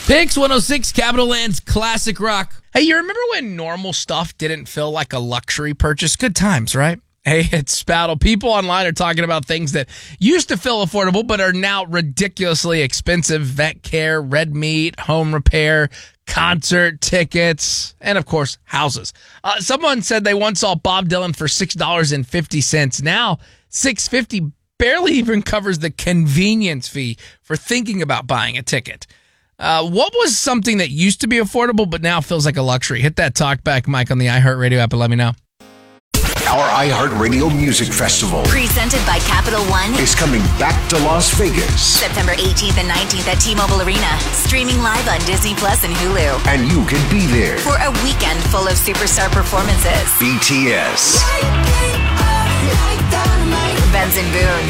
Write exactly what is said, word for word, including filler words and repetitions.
Pix one oh six, Capital Land's Classic Rock. Hey, you remember when normal stuff didn't feel like a luxury purchase? Good times, right? Hey, it's Spaddle. People online are talking about things that used to feel affordable but are now ridiculously expensive. Vet care, red meat, home repair, concert tickets, and of course, houses. Uh, someone said they once saw Bob Dylan for six dollars and fifty cents. Now, six dollars and fifty cents barely even covers the convenience fee for thinking about buying a ticket. Uh, what was something that used to be affordable but now feels like a luxury? Hit that talkback mic on the iHeartRadio app and let me know. Our iHeartRadio Music Festival, presented by Capital One, is coming back to Las Vegas. September eighteenth and nineteenth at T-Mobile Arena. Streaming live on Disney Plus and Hulu. And you can be there for a weekend full of superstar performances. B T S, Benson Boone,